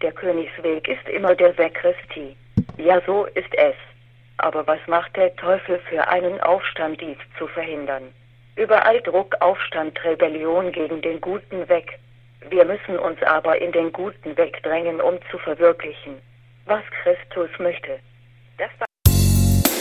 Der Königsweg ist immer der Weg Christi. Ja, so ist es. Aber was macht der Teufel für einen Aufstand, dies zu verhindern? Überall Druck, Aufstand, Rebellion gegen den guten Weg. Wir müssen uns aber in den guten Weg drängen, um zu verwirklichen, was Christus möchte. Das